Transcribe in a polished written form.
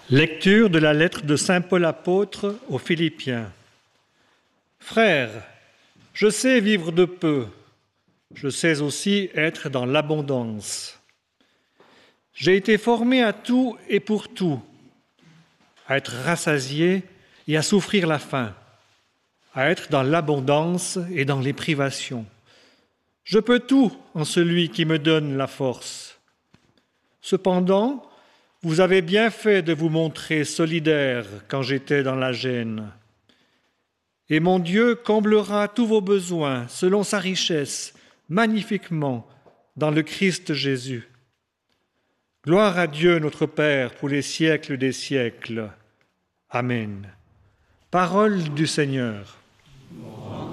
Lecture de la lettre de saint Paul apôtre aux Philippiens. Frères, je sais vivre de peu, je sais aussi être dans l'abondance. J'ai été formé à tout et pour tout, à être rassasié et à souffrir la faim, à être dans l'abondance et dans les privations. Je peux tout en celui qui me donne la force. Cependant, vous avez bien fait de vous montrer solidaire quand j'étais dans la gêne. Et mon Dieu comblera tous vos besoins selon sa richesse, magnifiquement, dans le Christ Jésus. Gloire à Dieu notre Père pour les siècles des siècles. Amen. Parole du Seigneur.